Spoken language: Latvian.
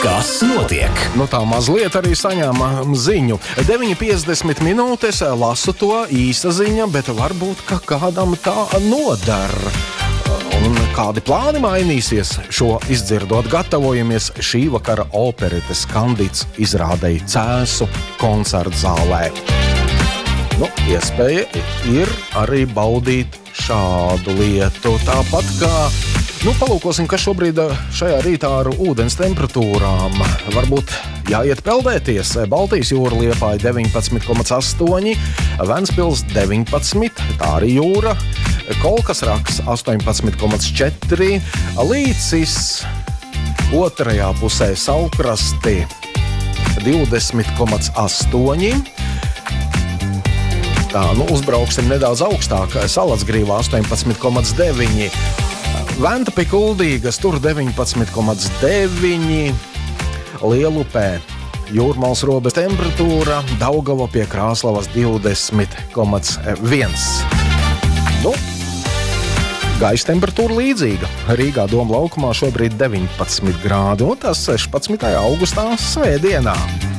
Kas notiek? Nu tā mazliet arī saņēma ziņu. 9:50 minūtes, lasu to, īsta ziņa, bet varbūt ka kādam tā nodara. Un kādi plāni mainīsies šo izdzirdot? Gatavojamies šī vakara operetes Kandīts izrādēji Cēsu koncerta zālē. Nu, iespēja ir arī baudīt šādu lietu. Tāpat kā, palūkosim, kas šobrīd šajā rītā ar ūdens temperatūrām. Varbūt jāiet peldēties. Baltijas jūra Liepāja 19,8, Ventspils 19, tā arī jūra. Kolkas raks 18,4, Līcis otrajā pusē Saukrasti 20,8. Tā, uzbrauksim nedaudz augstāk. Salatsgrīvā 18,9. Ventupē Kuldīgas tur 19,9. Lielupē Jūrmālas robežas temperatūra, Daugava pie Krāslavas 20,1. Gaisa temperatūra līdzīga. Rīgā Doma laukumā šobrīd 19 grādi, un tas 16. augustā svētdienā.